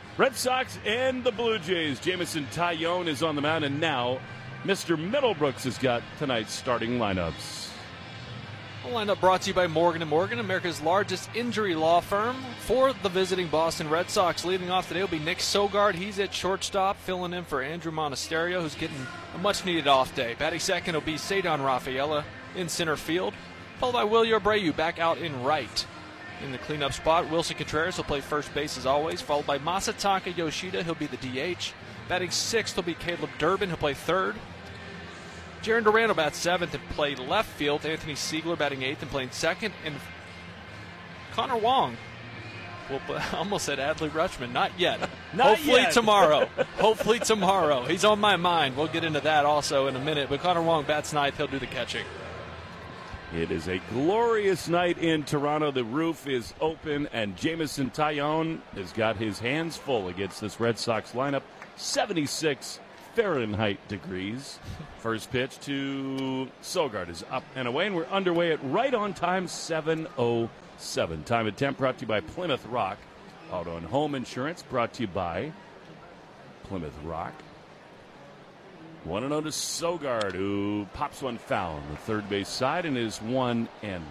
Red Sox and the Blue Jays. Jameson Taillon is on the mound, and now Mr. Middlebrooks has got tonight's starting lineups. The lineup brought to you by Morgan & Morgan, America's largest injury law firm. For the visiting Boston Red Sox, leading off today will be Nick Sogard. He's at shortstop, filling in for Andrew Monasterio, who's getting a much-needed off day. Batting second will be Ceddanne Rafaela in center field, followed by Wilyer Abreu back out in right. In the cleanup spot, Wilson Contreras will play first base as always, followed by Masataka Yoshida. He'll be the DH. Batting sixth will be Caleb Durbin. He'll play third. Jarren Duran will bat seventh and play left field. Anthony Siegler batting eighth and playing second. And Connor Wong will almost said Adley Rutschman. Not yet. Hopefully tomorrow. Hopefully tomorrow. He's on my mind. We'll get into that also in a minute. But Connor Wong bats ninth. He'll do the catching. It is a glorious night in Toronto. The roof is open, and Jameson Taillon has got his hands full against this Red Sox lineup. 76 Fahrenheit degrees. First pitch to Sogard is up and away, and we're underway at right on time, 7:07. Time and temp brought to you by Plymouth Rock. Auto and home insurance brought to you by Plymouth Rock. 1-0 to Sogard, who pops one foul on the third base side and is 1-1.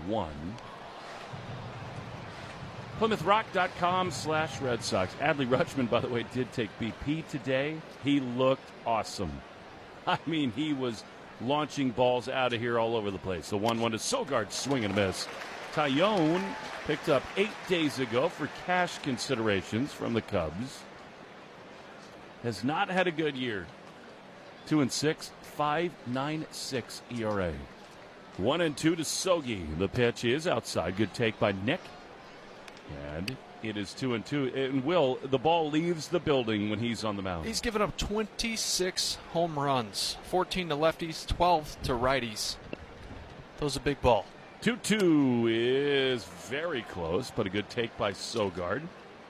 PlymouthRock.com/Red Sox. Adley Rutschman, by the way, did take BP today. He looked awesome. I mean, he was launching balls out of here all over the place. So 1-1 to Sogard, swing and miss. Taillon picked up 8 days ago for cash considerations from the Cubs. Has not had a good year. 2-6, 5.96 ERA. 1-2 to Sogi. The pitch is outside. Good take by Nick. And it is 2-2. And Will, the ball leaves the building when he's on the mound. He's given up 26 home runs, 14 to lefties, 12 to righties. That was a big ball. 2-2 is very close, but a good take by Sogard.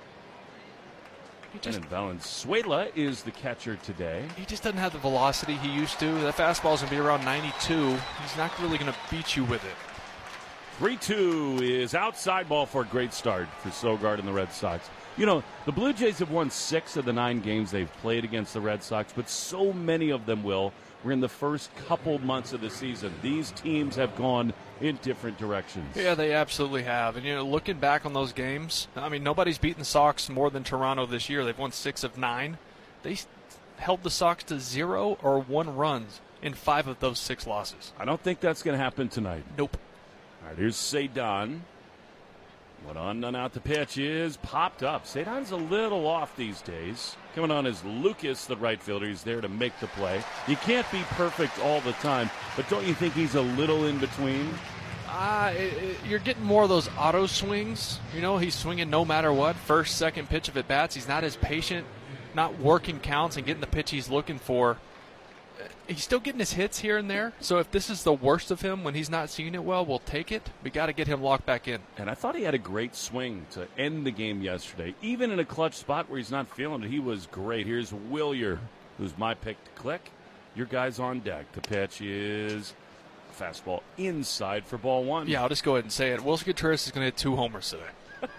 And Valenzuela is the catcher today. He just doesn't have the velocity he used to. That fastball's going to be around 92. He's not really going to beat you with it. 3-2 is outside ball for a great start for Sogard and the Red Sox. You know, the Blue Jays have won 6 of the 9 games they've played against the Red Sox, but so many of them, Will, were in the first couple months of the season. These teams have gone in different directions. Yeah, they absolutely have. And, you know, looking back on those games, I mean, nobody's beaten the Sox more than Toronto this year. They've won 6 of 9. They held the Sox to 0 or 1 runs in 5 of those 6 losses. I don't think that's going to happen tonight. Nope. All right, here's Ceddanne. One on, none out. The pitch is popped up. Ceddanne's a little off these days. Coming on is Lucas, the right fielder. He's there to make the play. You can't be perfect all the time, but don't you think he's a little in between? You're getting more of those auto swings. You know, he's swinging no matter what. First, second pitch of at bats. He's not as patient, not working counts and getting the pitch he's looking for. He's still getting his hits here and there. So if this is the worst of him when he's not seeing it well, we'll take it. We got to get him locked back in. And I thought he had a great swing to end the game yesterday. Even in a clutch spot where he's not feeling it, he was great. Here's Wilyer, who's my pick to click. Your guy's on deck. The pitch is a fastball inside for ball 1. Yeah, I'll just go ahead and say it. Wilson Contreras is going to hit 2 homers today.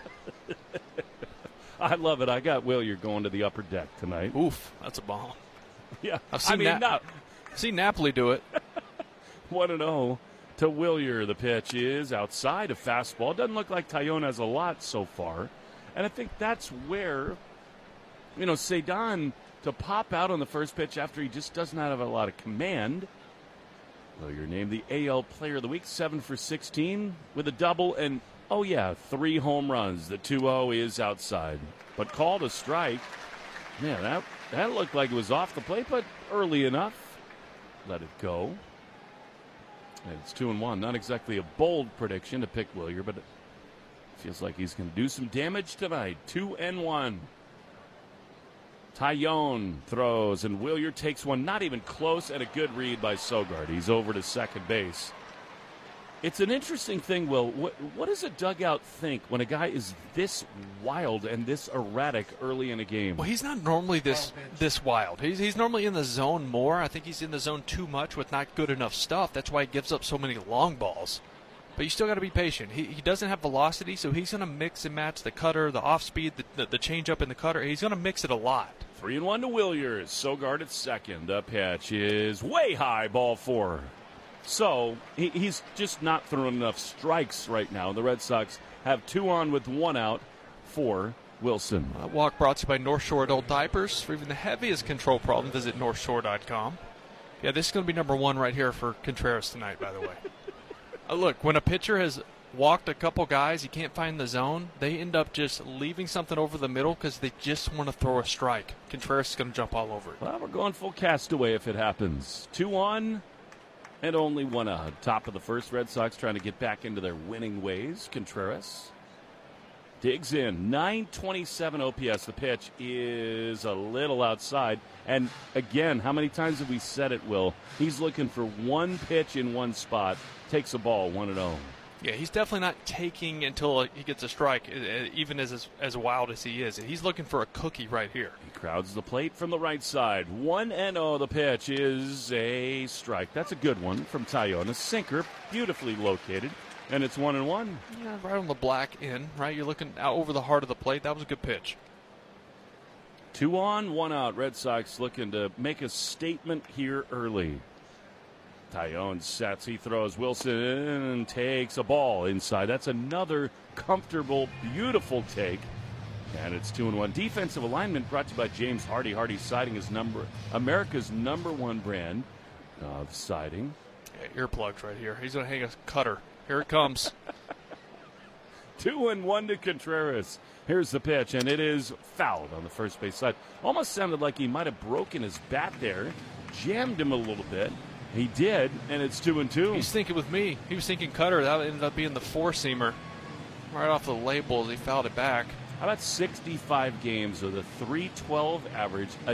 I love it. I got Wilyer going to the upper deck tonight. Oof, that's a bomb. Yeah, I've seen Napoli do it. 1-0 to Wilyer. The pitch is outside, a fastball. Doesn't look like Taillon has a lot so far. And I think that's where, you know, Ceddanne to pop out on the first pitch after he just does not have a lot of command. Wilyer named the AL Player of the Week, 7 for 16 with a double and, 3 home runs. The 2-0 is outside. But called a strike. Man, that looked like it was off the plate, but early enough. Let it go. And it's 2-1. Not exactly a bold prediction to pick Wilyer, but it feels like he's going to do some damage tonight. 2-1. Taillon throws, and Wilyer takes one. Not even close, and a good read by Sogard. He's over to second base. It's an interesting thing, Will. What does a dugout think when a guy is this wild and this erratic early in a game? Well, he's not normally this wild. He's normally in the zone more. I think he's in the zone too much with not good enough stuff. That's why he gives up so many long balls. But you still got to be patient. He doesn't have velocity, so he's going to mix and match the cutter, the off speed, the changeup in the cutter. He's going to mix it a lot. 3-1 to Williers. Sogard at second. The pitch is way high, ball 4. So he's just not throwing enough strikes right now. The Red Sox have 2 on with 1 out for Wilson. Walk brought to you by North Shore Adult Diapers. For even the heaviest control problem, visit northshore.com. Yeah, this is going to be number 1 right here for Contreras tonight, by the way. Look, when a pitcher has walked a couple guys, he can't find the zone, they end up just leaving something over the middle because they just want to throw a strike. Contreras is going to jump all over it. Well, we're going full castaway if it happens. 2 on and only 1 out. Top of the first, Red Sox trying to get back into their winning ways. Contreras digs in. 927 OPS. The pitch is a little outside. And again, how many times have we said it, Will? He's looking for one pitch in one spot. Takes a ball, 1-0. Yeah, he's definitely not taking until he gets a strike, even as wild as he is. He's looking for a cookie right here. He crowds the plate from the right side. 1-0. The pitch is a strike. That's a good one from Taillon. A sinker, beautifully located, and it's 1-1. Yeah, right on the black end, right? You're looking out over the heart of the plate. That was a good pitch. 2 on, 1 out. Red Sox looking to make a statement here early. Taillon sets, he throws. Wilson takes a ball inside. That's another comfortable, beautiful take. And it's 2-1. Defensive alignment brought to you by James Hardy. Hardy Siding is America's #1 brand of siding. Yeah, earplugs right here. He's going to hang a cutter. Here it comes. 2-1 to Contreras. Here's the pitch, and it is fouled on the first base side. Almost sounded like he might have broken his bat there. Jammed him a little bit. He did, and it's 2-2. He's thinking with me. He was thinking cutter. That ended up being the 4-seamer. Right off the label as he fouled it back. How about 65 games with a .312 average, a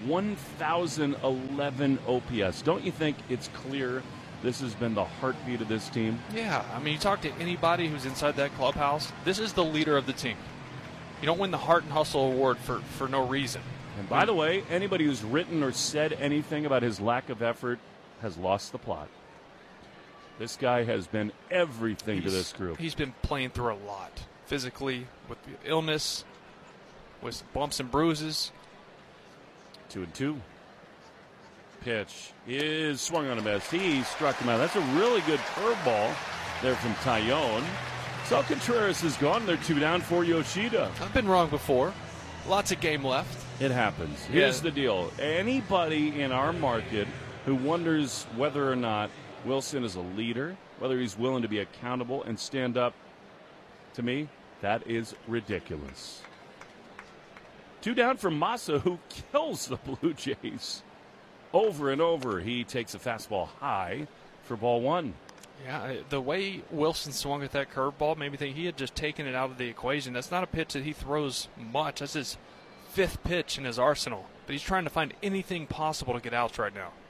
1,011 OPS? Don't you think it's clear this has been the heartbeat of this team? Yeah, I mean, you talk to anybody who's inside that clubhouse, this is the leader of the team. You don't win the Heart and Hustle Award for no reason. And by the way, anybody who's written or said anything about his lack of effort has lost the plot. This guy has been everything to this group. He's been playing through a lot. Physically, with illness, with bumps and bruises. 2-2. Pitch is swung on a miss. He struck him out. That's a really good curveball there from Taillon. So Contreras is gone. They're 2 down for Yoshida. I've been wrong before. Lots of game left. It happens. Here's the deal. Anybody in our market who wonders whether or not Wilson is a leader, whether he's willing to be accountable and stand up, to me, that is ridiculous. 2 down for Massa, who kills the Blue Jays. Over and over, he takes a fastball high for ball 1. Yeah, the way Wilson swung at that curveball made me think he had just taken it out of the equation. That's not a pitch that he throws much. That's his 5th pitch in his arsenal. But he's trying to find anything possible to get outs right now.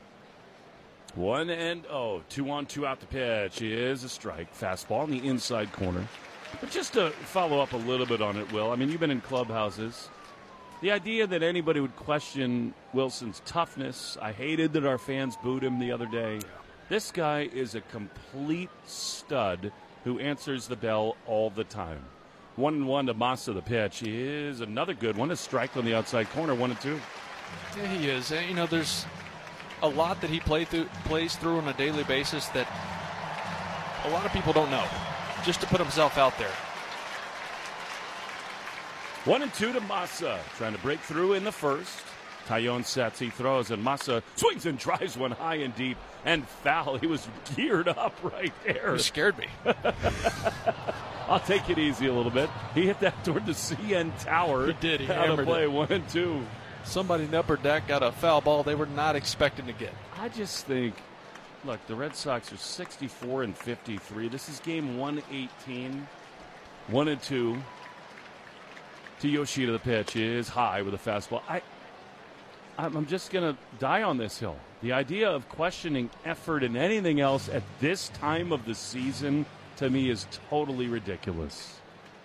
1-0. 2 on, 2 out. The pitch is a strike. Fastball in the inside corner. But just to follow up a little bit on it, Will, I mean, you've been in clubhouses. The idea that anybody would question Wilson's toughness, I hated that our fans booed him the other day. This guy is a complete stud who answers the bell all the time. 1-1 to Massa. The pitch is another good one. A strike on the outside corner, 1-2. Yeah, he is. You know, there's a lot that he plays through on a daily basis that a lot of people don't know, just to put himself out there. 1-2 to Massa, trying to break through in the first. Taillon sets, he throws, and Massa swings and drives one high and deep and foul. He was geared up right there. He scared me. I'll take it easy a little bit. He hit that toward the CN Tower. He did. He out of hammered play, it. 1-2. Somebody in the upper deck got a foul ball they were not expecting to get. I just think, look, the Red Sox are 64-53. This is game 118. 1-2 to Yoshida. The pitch is high with a fastball. I'm just going to die on this hill. The idea of questioning effort and anything else at this time of the season, to me, is totally ridiculous.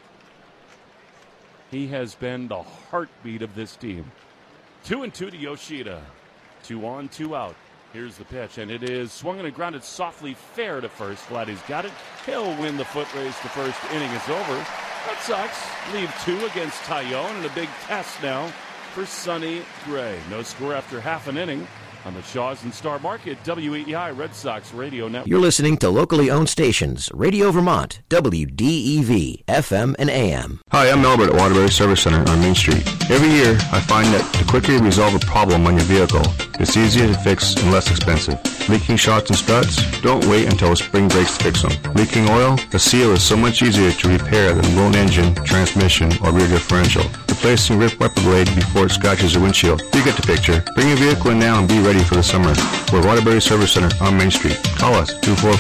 He has been the heartbeat of this team. 2-2 to Yoshida. 2 on, 2 out. Here's the pitch, and it is swung and grounded softly fair to first. Vladdy's got it. He'll win the foot race. The first inning is over. Red Sox leave 2 against Taillon, and a big test now for Sonny Gray. No score after half an inning on the Shaw's and Star Market, WEEI Red Sox Radio Network. You're listening to locally owned stations, Radio Vermont, WDEV, FM and AM. Hi, I'm Albert at Waterbury Service Center on Main Street. Every year, I find that the quicker you resolve a problem on your vehicle, it's easier to fix and less expensive. Leaking shocks and struts? Don't wait until spring breaks to fix them. Leaking oil? A seal is so much easier to repair than a blown engine, transmission, or rear differential. Replacing ripped wiper blade before it scratches your windshield. You get the picture. Bring your vehicle in now and be ready for the summer. We're Waterbury Service Center on Main Street. Call us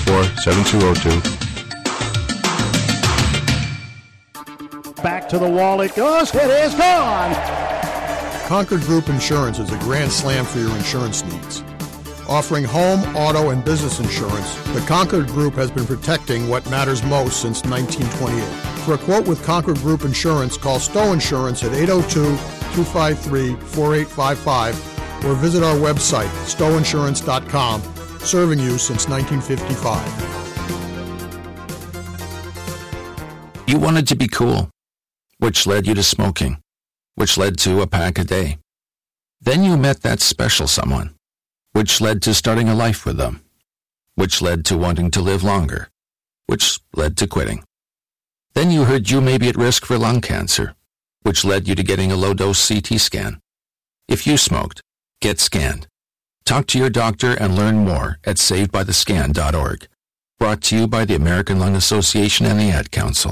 244-7202. Back to the wall it goes. It is gone. Concord Group Insurance is a grand slam for your insurance needs. Offering home, auto, and business insurance, the Concord Group has been protecting what matters most since 1928. For a quote with Concord Group Insurance, call Stowe Insurance at 802-253-4855 or visit our website, stoweinsurance.com, serving you since 1955. You wanted to be cool, which led you to smoking, which led to a pack a day. Then you met that special someone, which led to starting a life with them, which led to wanting to live longer, which led to quitting. Then you heard you may be at risk for lung cancer, which led you to getting a low-dose CT scan. If you smoked, get scanned. Talk to your doctor and learn more at savedbythescan.org. Brought to you by the American Lung Association and the Ad Council.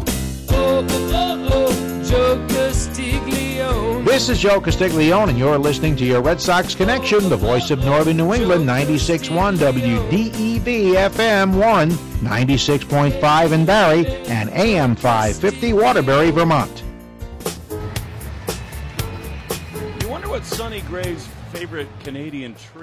Joe Castiglione. This is Joe Castiglione, and you're listening to your Red Sox Connection, the voice of Northern New England, 96.1 WDEV FM 1, 96.5 in Barrie, and AM 550 Waterbury, Vermont. You wonder what Sonny Gray's favorite Canadian tree